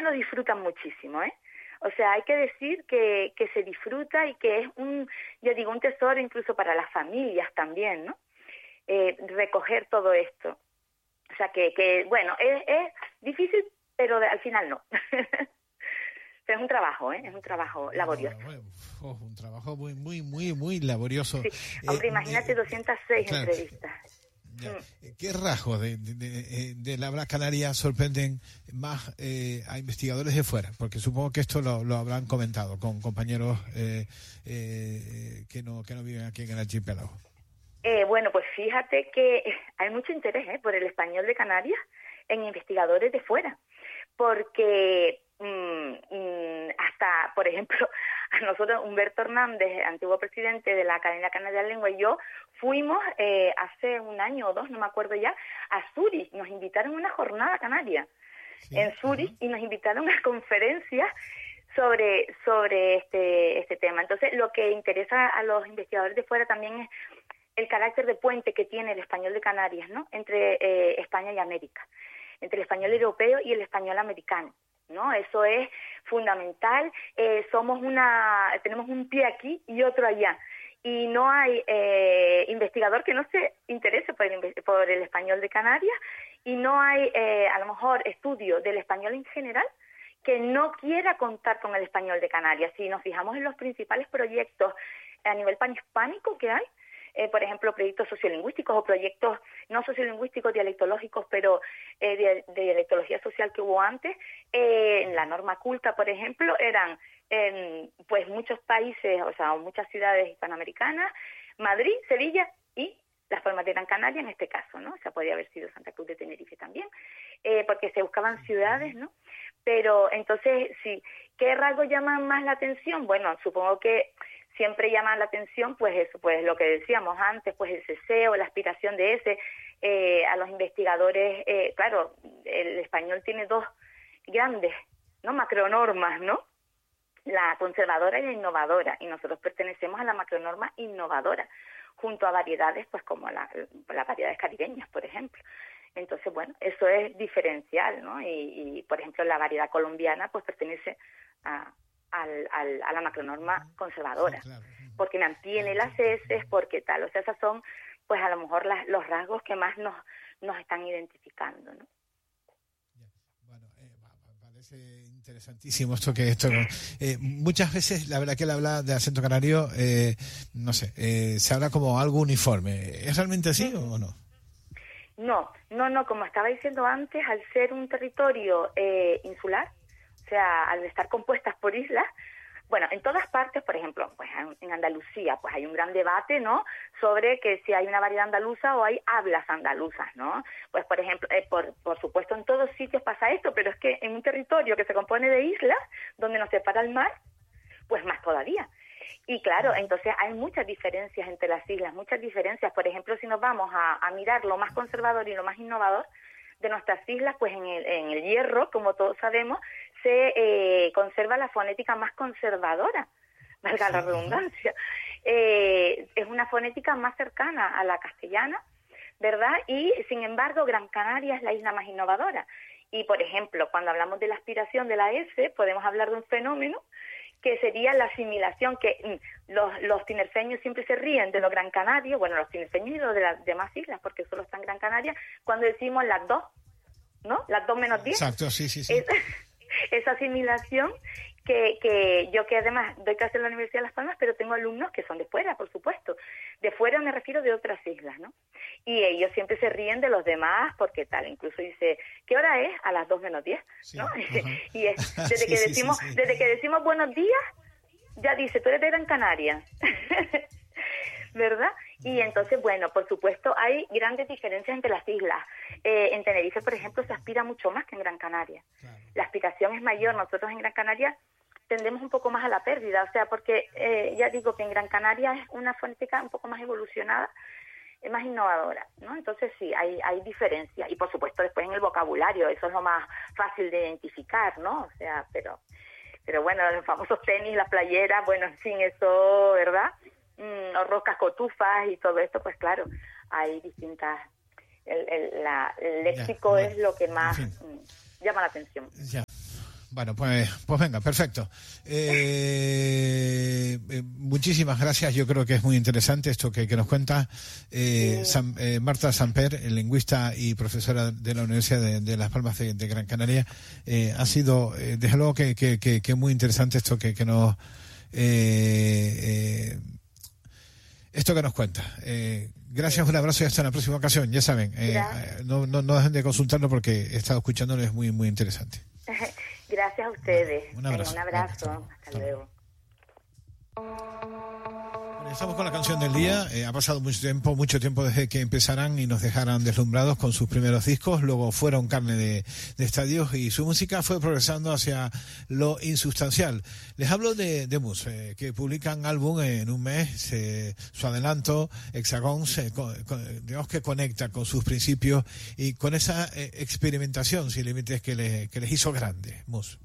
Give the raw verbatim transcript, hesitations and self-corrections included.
lo disfrutan muchísimo, ¿eh? O sea, hay que decir que, que se disfruta y que es un, yo digo, un tesoro incluso para las familias también, ¿no? Eh, recoger todo esto. O sea, que, que bueno, es, es difícil, pero de, al final no. Pero es un trabajo, ¿eh? Es un trabajo laborioso. Bueno, bueno, oh, un trabajo muy, muy, muy, muy laborioso. Sí. Hombre, eh, imagínate eh, doscientas seis claro. entrevistas. Ya. Mm. ¿Qué rasgos de, de, de, de la habla canaria sorprenden más eh, a investigadores de fuera? Porque supongo que esto lo, lo habrán comentado con compañeros eh, eh, que no que no viven aquí en el archipiélago. Eh, bueno, pues fíjate que hay mucho interés ¿eh? por el español de Canarias en investigadores de fuera, porque mmm, mmm, hasta, por ejemplo, a nosotros, Humberto Hernández, antiguo presidente de la Academia Canaria de Lengua, y yo fuimos eh, hace un año o dos, no me acuerdo ya, a Zúrich. Nos invitaron a una jornada canaria sí, en Zúrich uh-huh. y nos invitaron a conferencias sobre sobre este este tema. Entonces, lo que interesa a los investigadores de fuera también es el carácter de puente que tiene el español de Canarias, ¿no? Entre eh, España y América, entre el español europeo y el español americano, ¿no? Eso es fundamental. Eh, somos una, tenemos un pie aquí y otro allá, y no hay eh, investigador que no se interese por el, por el español de Canarias, y no hay, eh, a lo mejor, estudio del español en general que no quiera contar con el español de Canarias. Si nos fijamos en los principales proyectos a nivel panhispánico que hay, Eh, por ejemplo, proyectos sociolingüísticos o proyectos no sociolingüísticos, dialectológicos, pero eh, de, de dialectología social que hubo antes, eh, en la norma culta, por ejemplo, eran en pues muchos países, o sea, muchas ciudades hispanoamericanas, Madrid, Sevilla y Las Palmas de Gran Canaria en este caso, ¿no? O sea, podría haber sido Santa Cruz de Tenerife también, eh, porque se buscaban ciudades, ¿no? Pero entonces, sí, ¿qué rasgos llaman más la atención? Bueno, supongo que siempre llama la atención, pues eso, pues lo que decíamos antes, pues el ceseo, la aspiración de ese, eh, a los investigadores, eh, claro, el español tiene dos grandes, ¿no? Macronormas, ¿no? La conservadora y la innovadora, y nosotros pertenecemos a la macronorma innovadora, junto a variedades, pues como la, las variedades caribeñas, por ejemplo. Entonces, bueno, eso es diferencial, ¿no? Y, y por ejemplo, la variedad colombiana, pues pertenece a Al, al, a la macronorma conservadora, sí, claro. Porque mantiene las heces, porque tal, o sea, esas son, pues a lo mejor las, los rasgos que más nos nos están identificando, ¿no? Bueno, eh, parece interesantísimo esto que esto. Eh, muchas veces, la verdad que el habla de acento canario, eh, no sé, eh, se habla como algo uniforme. ¿Es realmente así sí. o no? No, no, no, como estaba diciendo antes, al ser un territorio eh, insular, o sea, al estar compuestas por islas, bueno, en todas partes, por ejemplo, pues en Andalucía, pues hay un gran debate, ¿no?, sobre que si hay una variedad andaluza o hay hablas andaluzas, ¿no? Pues, por ejemplo, eh, por, por supuesto, en todos sitios pasa esto, pero es que en un territorio que se compone de islas, donde nos separa el mar, pues más todavía. Y claro, entonces hay muchas diferencias entre las islas, muchas diferencias. Por ejemplo, si nos vamos a, a mirar lo más conservador y lo más innovador de nuestras islas, pues en el, en el Hierro, como todos sabemos, se eh, conserva la fonética más conservadora, valga la redundancia. Eh, es una fonética más cercana a la castellana, ¿verdad? Y, sin embargo, Gran Canaria es la isla más innovadora. Y, por ejemplo, cuando hablamos de la aspiración de la S, podemos hablar de un fenómeno que sería la asimilación, que mm, los, los tinerfeños siempre se ríen de los Gran Canarios, bueno, los tinerfeños y los de las demás islas, porque solo están Gran Canaria, cuando decimos las dos, ¿no? Las dos menos diez. Exacto, sí, sí, sí. Es, esa asimilación que, que yo que además doy clase en la Universidad de Las Palmas, pero tengo alumnos que son de fuera, por supuesto. De fuera me refiero de otras islas, ¿no? Y ellos siempre se ríen de los demás porque tal, incluso dice, ¿qué hora es? A las dos menos diez, ¿no? Sí, y es, desde sí, que sí, decimos, sí, sí. desde que decimos buenos días, ya dice, tú eres de Gran Canaria. ¿Verdad? Y entonces, bueno, por supuesto, hay grandes diferencias entre las islas. Eh, en Tenerife, por ejemplo, se aspira mucho más que en Gran Canaria. Claro. La aspiración es mayor. Nosotros en Gran Canaria tendemos un poco más a la pérdida, o sea, porque eh, ya digo que en Gran Canaria es una fonética un poco más evolucionada, es más innovadora, ¿no? Entonces sí, hay hay diferencia. Y por supuesto después en el vocabulario, eso es lo más fácil de identificar, ¿no? O sea, pero pero bueno, los famosos tenis, las playeras, bueno, en fin, eso, ¿verdad? Mm, o roscas cotufas y todo esto, pues claro, hay distintas, el, el, la, el léxico ya, bueno, es lo que más en fin. mm, llama la atención. Ya. Bueno, pues, pues venga, perfecto. Eh, eh, muchísimas gracias. Yo creo que es muy interesante esto que, que nos cuenta eh, Sí. Sam, eh, Marta Samper, lingüista y profesora de la Universidad de, de Las Palmas de, de Gran Canaria. Eh, ha sido, eh, desde luego, que, que, que, que muy interesante esto que, que nos eh, eh, esto que nos cuenta. Eh, gracias, un abrazo y hasta la próxima ocasión. Ya saben, eh, no, no, no dejen de consultarlo porque he estado escuchándolo, es muy, muy interesante. Gracias a ustedes. Un abrazo. Un abrazo. Hasta, Hasta luego. Bueno, estamos con la canción del día. Eh, ha pasado mucho tiempo, mucho tiempo desde que empezaran y nos dejaran deslumbrados con sus primeros discos. Luego fueron carne de, de estadios y su música fue progresando hacia lo insustancial. Les hablo de, de Mus, eh, que publican álbum en un mes. Eh, su adelanto, Hexagón, se, con, con, digamos que conecta con sus principios y con esa eh, experimentación sin límites que, le, que les hizo grandes. Mus.